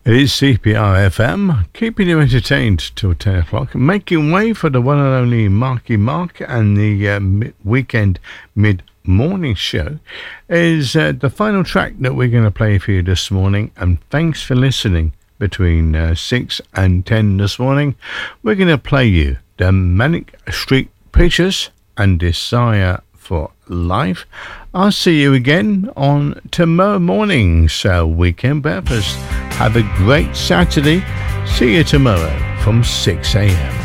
It is CPR FM, keeping you entertained till 10 o'clock, making way for the one and only Marky Mark, and the weekend mid-morning show is the final track that we're going to play for you this morning. And thanks for listening. Between 6 and 10 this morning, we're going to play you the Manic Street Preachers and Desire for Life. I'll see you again on tomorrow morning's Weekend Breakfast. Have a great Saturday. See you tomorrow from 6 a.m.